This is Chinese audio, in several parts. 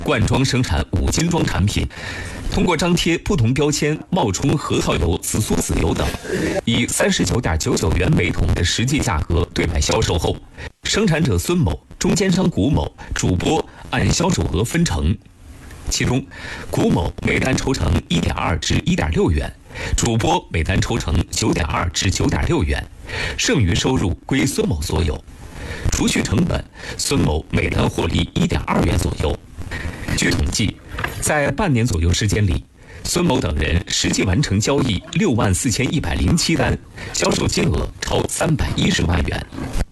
灌装生产五金装产品，通过张贴不同标签冒充核桃油、紫苏籽油等，以39.99元每桶的实际价格对外销售后，生产者孙某、中间商古某、主播按销售额分成。其中，古某每单抽成1.2至1.6元，主播每单抽成9.2至9.6元，剩余收入归孙某所有。除去成本，孙某每单获利1.2元左右。据统计，在半年左右时间里，孙某等人实际完成交易64107单，销售金额超310万元。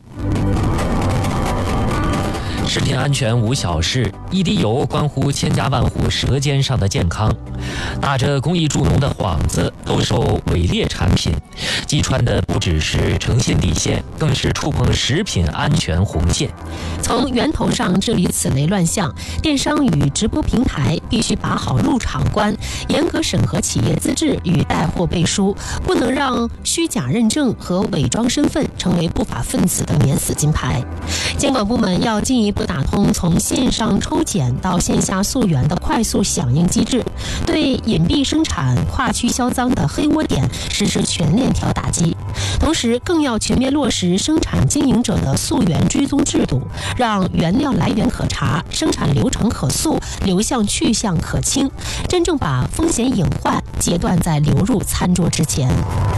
食品安全无小事，一滴油关乎千家万户舌尖上的健康。打着公益助农的幌子兜售伪劣产品，击穿的不只是诚信底线，更是触碰食品安全红线。 从源头上治理此类乱象，电商与直播平台必须把好入场关，严格审核企业资质与带货背书，不能让虚假认证和伪装身份成为不法分子的免死金牌。监管部门要进一步打通从线上抽检到线下溯源的快速响应机制，对隐蔽生产、跨区销赃的黑窝点实施全链条打击。同时，更要全面落实生产经营者的溯源追踪制度，让原料来源可查、生产流程可溯、流向去向可清，真正把风险隐患截断在流入餐桌之前。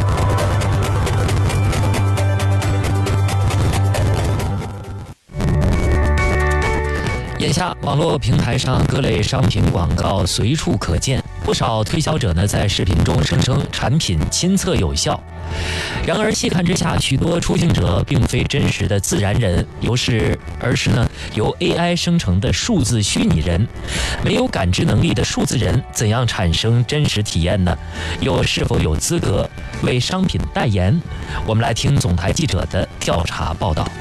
眼下，网络平台上各类商品广告随处可见，不少推销者呢在视频中声称产品亲测有效。然而细看之下，许多出镜者并非真实的自然人，而是由 AI 生成的数字虚拟人。没有感知能力的数字人怎样产生真实体验呢？又是否有资格为商品代言？我们来听总台记者的调查报道。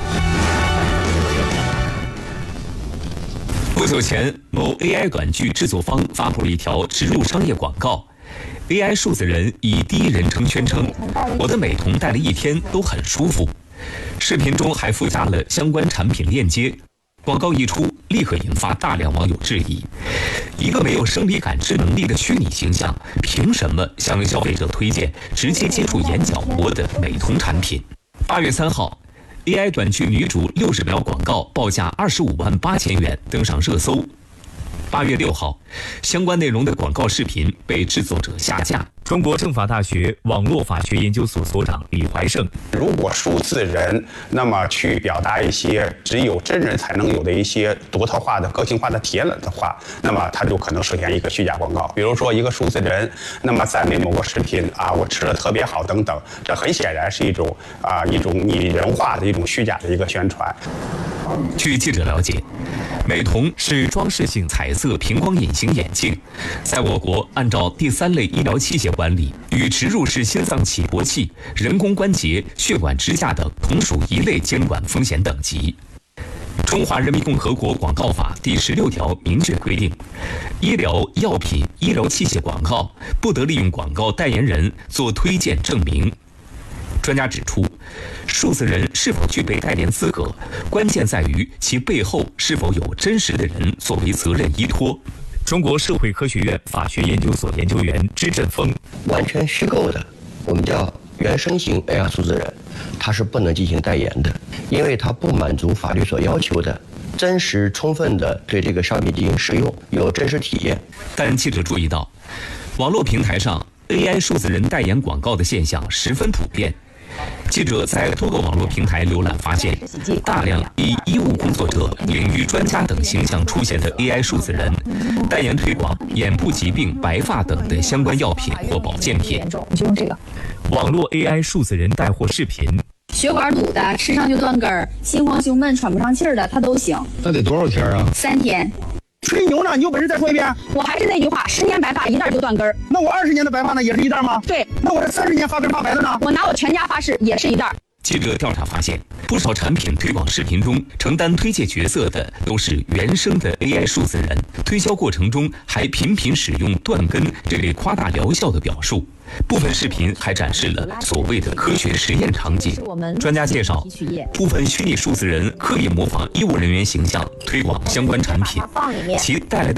不久前，某 AI 短剧制作方发布了一条植入商业广告。AI 数字人以第一人称宣称：“我的美瞳戴了1天都很舒服。”视频中还附加了相关产品链接。广告一出，立刻引发大量网友质疑：一个没有生理感知能力的虚拟形象，凭什么向消费者推荐直接接触眼角膜的美瞳产品？8月3号。AI 短剧女主60秒广告报价25万8千元登上热搜。8月6号，相关内容的广告视频被制作者下架。中国政法大学网络法学研究所所长李怀胜： 如果数字人那么去表达一些只有真人才能有的一些独特化的、个性化的体验了的话，那么它就可能实现一个虚假广告。比如说一个数字人，那么赞美某个食品我吃的特别好等等，这很显然是一种拟人化的一种虚假的一个宣传。 据记者了解，美瞳是装饰性彩色平光隐形眼镜，在我国按照第3类医疗器械管理，与植入式心脏起搏器、人工关节、血管支架等同属一类监管风险等级。中华人民共和国广告法第16条明确规定，医疗药品、医疗器械广告不得利用广告代言人做推荐证明。专家指出，数字人是否具备代言资格，关键在于其背后是否有真实的人作为责任依托。中国社会科学院法学研究所研究员支振峰： 完全虚构的，我们叫原生型 AR 数字人，它是不能进行代言的，因为它不满足法律所要求的真实充分的对这个商品进行使用，有真实体验。 但记者注意到，网络平台上 AI 数字人代言广告的现象十分普遍。记者在多个网络平台浏览发现，大量以医务工作者、领域专家等形象出现的 AI 数字人，代言推广眼部疾病、白发等的相关药品或保健品。 就用这个网络 AI 数字人带货视频， 血管堵的、吃上就断根儿、心慌胸闷、喘不上气儿的，它都行。 那得多少天啊 3天。 吹牛呢？你有本事再说一遍。 我还是那句话，10年白发一袋就断根儿。 那我20年的白发呢，也是一袋吗？ 对。 那我这30年发根发白的呢？ 我拿我全家发誓，也是一袋。 记者调查发现，不少产品推广视频中承担推介角色的都是原生的 AI 数字人，推销过程中还频频使用断根这类夸大疗效的表述。部分视频还展示了所谓的科学实验场景。专家介绍，部分虚拟数字人刻意模仿医务人员形象推广相关产品，其带来的